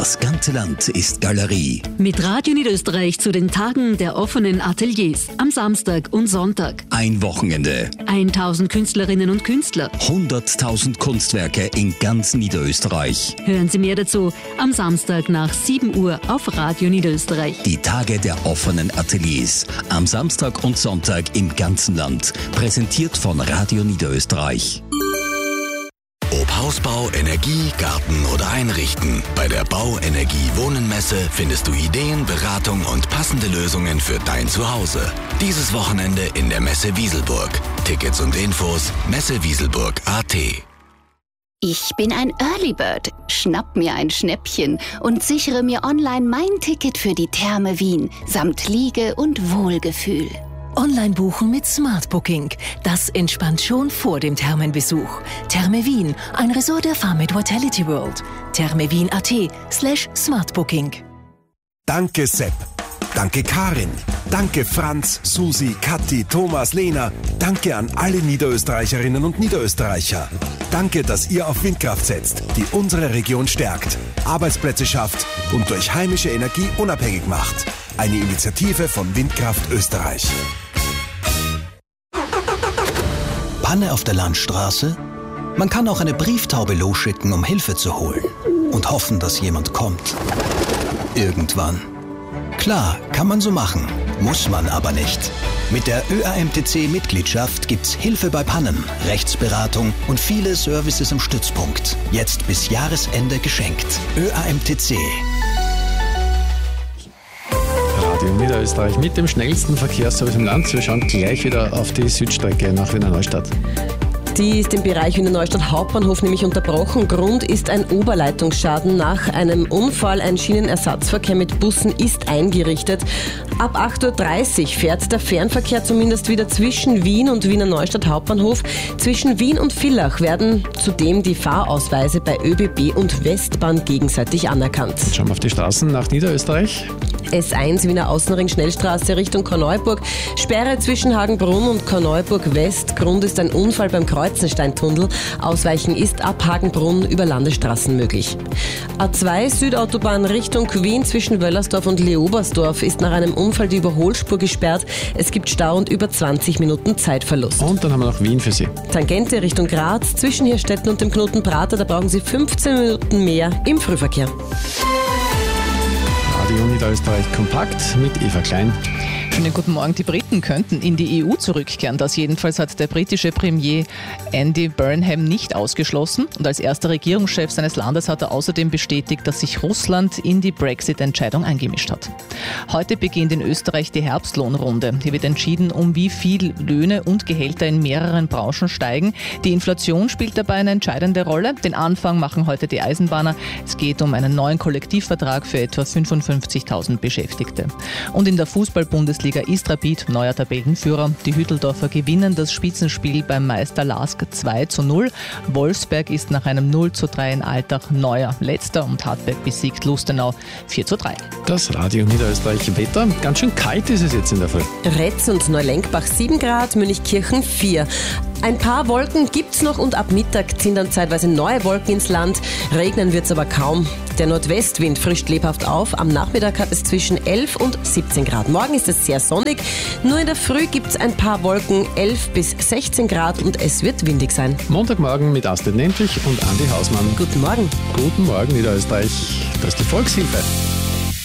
Das ganze Land ist Galerie. Mit Radio Niederösterreich zu den Tagen der offenen Ateliers am Samstag und Sonntag. Ein Wochenende. 1000 Künstlerinnen und Künstler. 100.000 Kunstwerke in ganz Niederösterreich. Hören Sie mehr dazu am Samstag nach 7 Uhr auf Radio Niederösterreich. Die Tage der offenen Ateliers. Am Samstag und Sonntag im ganzen Land. Präsentiert von Radio Niederösterreich. Ob Hausbau, Energie, Garten oder Einrichten. Bei der Bauenergie Wohnenmesse findest du Ideen, Beratung und passende Lösungen für dein Zuhause. Dieses Wochenende in der Messe Wieselburg. Tickets und Infos messewieselburg.at. Ich bin ein Early Bird. Schnapp mir ein Schnäppchen und sichere mir online mein Ticket für die Therme Wien samt Liege und Wohlgefühl. Online buchen mit Smart Booking. Das entspannt schon vor dem Thermenbesuch. Therme Wien, ein Resort der Farmit Vitality World. thermewien.at/smartbooking. Danke Sepp. Danke Karin. Danke Franz, Susi, Kathi, Thomas, Lena. Danke an alle Niederösterreicherinnen und Niederösterreicher. Danke, dass ihr auf Windkraft setzt, die unsere Region stärkt, Arbeitsplätze schafft und durch heimische Energie unabhängig macht. Eine Initiative von Windkraft Österreich. Panne auf der Landstraße? Man kann auch eine Brieftaube losschicken, um Hilfe zu holen. Und hoffen, dass jemand kommt. Irgendwann. Klar, kann man so machen. Muss man aber nicht. Mit der ÖAMTC-Mitgliedschaft gibt's Hilfe bei Pannen, Rechtsberatung und viele Services im Stützpunkt. Jetzt bis Jahresende geschenkt. ÖAMTC. Radio Niederösterreich mit dem schnellsten Verkehrsservice im Land. Wir schauen gleich wieder auf die Südstrecke nach Wiener Neustadt. Die ist im Bereich Wiener Neustadt Hauptbahnhof nämlich unterbrochen. Grund ist ein Oberleitungsschaden nach einem Unfall. Ein Schienenersatzverkehr mit Bussen ist eingerichtet. Ab 8.30 Uhr fährt der Fernverkehr zumindest wieder zwischen Wien und Wiener Neustadt Hauptbahnhof. Zwischen Wien und Villach werden zudem die Fahrausweise bei ÖBB und Westbahn gegenseitig anerkannt. Jetzt schauen wir auf die Straßen nach Niederösterreich. S1 Wiener Außenring Schnellstraße Richtung Korneuburg. Sperre zwischen Hagenbrunn und Korneuburg West. Grund ist ein Unfall beim Kreuzensteintunnel. Ausweichen ist ab Hagenbrunn über Landesstraßen möglich. A2 Südautobahn Richtung Wien zwischen Wöllersdorf und Leobersdorf ist nach einem Unfall die Überholspur gesperrt. Es gibt Stau und über 20 Minuten Zeitverlust. Und dann haben wir noch Wien für Sie. Tangente Richtung Graz zwischen Hirstetten und dem Knoten Prater. Da brauchen Sie 15 Minuten mehr im Frühverkehr. Radio Niederösterreich kompakt mit Eva Klein. Schönen guten Morgen. Die Briten könnten in die EU zurückkehren. Das jedenfalls hat der britische Premier Andy Burnham nicht ausgeschlossen. Und als erster Regierungschef seines Landes hat er außerdem bestätigt, dass sich Russland in die Brexit-Entscheidung eingemischt hat. Heute beginnt in Österreich die Herbstlohnrunde. Hier wird entschieden, um wie viel Löhne und Gehälter in mehreren Branchen steigen. Die Inflation spielt dabei eine entscheidende Rolle. Den Anfang machen heute die Eisenbahner. Es geht um einen neuen Kollektivvertrag für etwa 55.000 Beschäftigte. Und in der Fußball-Bundesliga ist Rapid neuer Tabellenführer. Die Hütteldorfer gewinnen das Spitzenspiel beim Meister LASK 2:0. Wolfsberg ist nach einem 0:3 in Altach neuer Letzter und Hartberg besiegt Lustenau 4:3. Das Radio Niederösterreich Wetter. Ganz schön kalt ist es jetzt in der Früh. Retz und Neulenkbach 7 Grad, Münchkirchen 4. Ein paar Wolken gibt's noch und ab Mittag ziehen dann zeitweise neue Wolken ins Land. Regnen wird's aber kaum. Der Nordwestwind frischt lebhaft auf. Am Nachmittag hat es zwischen 11 und 17 Grad. Morgen ist es sehr sonnig. Nur in der Früh gibt's ein paar Wolken, 11 bis 16 Grad und es wird windig sein. Montagmorgen mit Astrid Nentwich und Andi Hausmann. Guten Morgen. Guten Morgen Niederösterreich. Das ist die Volkshilfe.